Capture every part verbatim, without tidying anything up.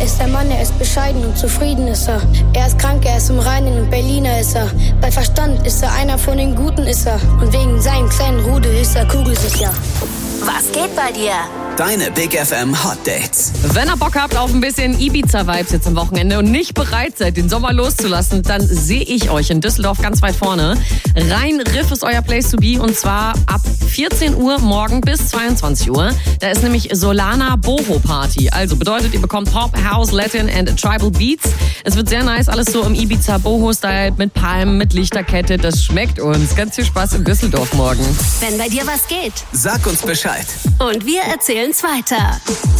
ist der Mann, er ist bescheiden und zufrieden ist er. Er ist krank, er ist im Reinen und Berliner ist er. Bei Verstand ist er einer von den Guten ist er. Und wegen seinem kleinen Rudel ist er kugelsicher. Was geht bei dir? Deine Big F M Hot Dates. Wenn ihr Bock habt auf ein bisschen Ibiza-Vibes jetzt am Wochenende und nicht bereit seid, den Sommer loszulassen, dann sehe ich euch in Düsseldorf ganz weit vorne. Rhein-Riff ist euer Place to be und zwar ab vierzehn Uhr morgen bis zweiundzwanzig Uhr. Da ist nämlich Solana Boho Party. Also bedeutet, ihr bekommt Pop, House, Latin and Tribal Beats. Es wird sehr nice, alles so im Ibiza Boho-Style mit Palmen, mit Lichterkette. Das schmeckt uns. Ganz viel Spaß in Düsseldorf morgen. Wenn bei dir was geht. Sag uns Bescheid. Und wir erzählen's weiter.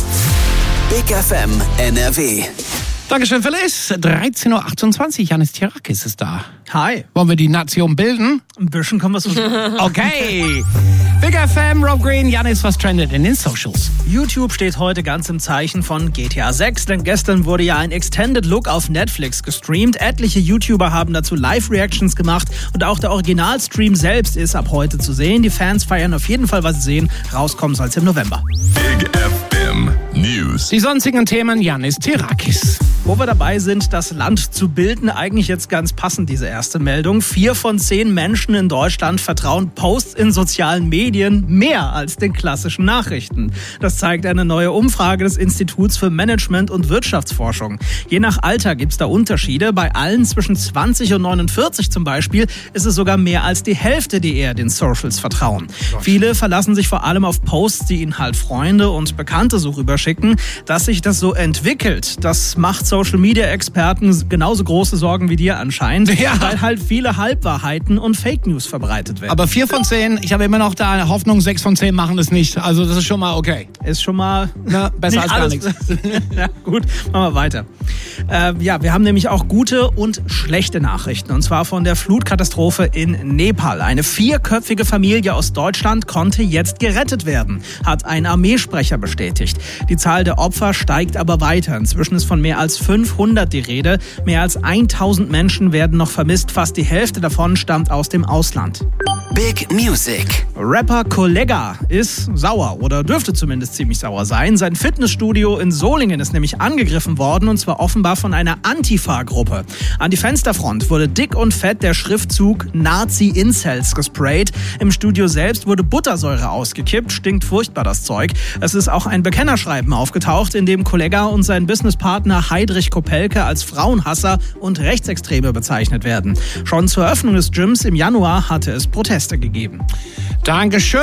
Big F M N R W. Dankeschön, Phyllis. dreizehn Uhr achtundzwanzig, Janis Tirakis ist da. Hi. Wollen wir die Nation bilden? Ein bisschen können wir es versuchen. Okay. Big F M, Rob Green, Janis, was trendet in den Socials? YouTube steht heute ganz im Zeichen von G T A sechs, denn gestern wurde ja ein Extended Look auf Netflix gestreamt. Etliche YouTuber haben dazu Live-Reactions gemacht und auch der Originalstream selbst ist ab heute zu sehen. Die Fans feiern auf jeden Fall, was sie sehen. Rauskommen soll es im November. Big F M News. Die sonstigen Themen, Janis Tirakis. Wo wir dabei sind, das Land zu bilden, eigentlich jetzt ganz passend, diese erste Meldung. Vier von zehn Menschen in Deutschland vertrauen Posts in sozialen Medien mehr als den klassischen Nachrichten. Das zeigt eine neue Umfrage des Instituts für Management und Wirtschaftsforschung. Je nach Alter gibt es da Unterschiede. Bei allen zwischen zwanzig und neunundvierzig zum Beispiel ist es sogar mehr als die Hälfte, die eher den Socials vertrauen. Viele verlassen sich vor allem auf Posts, die ihnen halt Freunde und Bekannte so rüberschicken. Dass sich das so entwickelt, das macht Social-Media-Experten genauso große Sorgen wie dir anscheinend, ja. weil halt viele Halbwahrheiten und Fake News verbreitet werden. Aber vier von zehn, ich habe immer noch da Hoffnung, sechs von zehn machen das nicht. Also das ist schon mal okay. Ist schon mal Na, besser als gar nichts. Ja, gut, machen wir weiter. Äh, ja, wir haben nämlich auch gute und schlechte Nachrichten. Und zwar von der Flutkatastrophe in Nepal. Eine vierköpfige Familie aus Deutschland konnte jetzt gerettet werden, hat ein Armeesprecher bestätigt. Die Zahl der Opfer steigt aber weiter. Inzwischen ist von mehr als fünfhundert die Rede. Mehr als tausend Menschen werden noch vermisst. Fast die Hälfte davon stammt aus dem Ausland. Big Music. Rapper Kollegah ist sauer oder dürfte zumindest ziemlich sauer sein. Sein Fitnessstudio in Solingen ist nämlich angegriffen worden und zwar offenbar von einer Antifa-Gruppe. An die Fensterfront wurde dick und fett der Schriftzug Nazi-Incels gesprayt. Im Studio selbst wurde Buttersäure ausgekippt. Stinkt furchtbar das Zeug. Es ist auch ein Bekennerschreiben aufgetaucht, in dem Kollegah und sein Businesspartner Heidrich Kopelke als Frauenhasser und Rechtsextreme bezeichnet werden. Schon zur Eröffnung des Gyms im Januar hatte es Proteste gegeben. Dankeschön.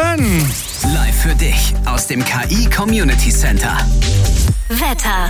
Live für dich aus dem K I Community Center. Wetter.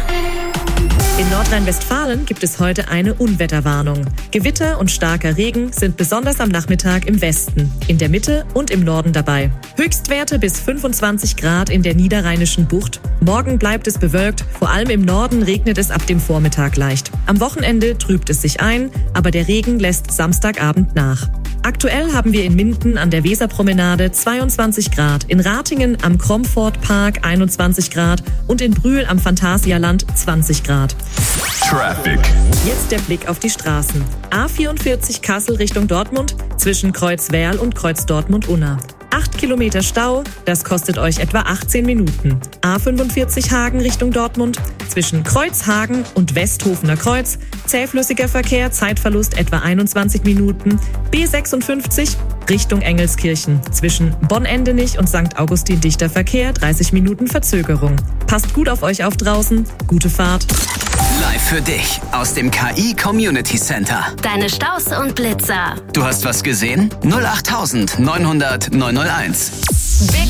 In Nordrhein-Westfalen gibt es heute eine Unwetterwarnung. Gewitter und starker Regen sind besonders am Nachmittag im Westen, in der Mitte und im Norden dabei. Höchstwerte bis fünfundzwanzig Grad in der niederrheinischen Bucht. Morgen bleibt es bewölkt, vor allem im Norden regnet es ab dem Vormittag leicht. Am Wochenende trübt es sich ein, aber der Regen lässt Samstagabend nach. Aktuell haben wir in Minden an der Weserpromenade zweiundzwanzig Grad, in Ratingen am Kromford Park einundzwanzig Grad und in Brühl am Phantasialand zwanzig Grad. Traffic. Jetzt der Blick auf die Straßen. A vierundvierzig Kassel Richtung Dortmund, zwischen Kreuzwerl und Kreuz Dortmund-Unna. acht Kilometer Stau, das kostet euch etwa achtzehn Minuten. A fünfundvierzig Hagen Richtung Dortmund, zwischen Kreuzhagen und Westhofener Kreuz, zähflüssiger Verkehr, Zeitverlust etwa einundzwanzig Minuten. B sechsundfünfzig Richtung Engelskirchen, zwischen Bonn-Endenich und Sankt Augustin dichter Verkehr, dreißig Minuten Verzögerung. Passt gut auf euch auf draußen, gute Fahrt. Live für dich aus dem K I Community Center. Deine Staus und Blitzer. Du hast was gesehen? null acht neunhundert neunhunderteins. Big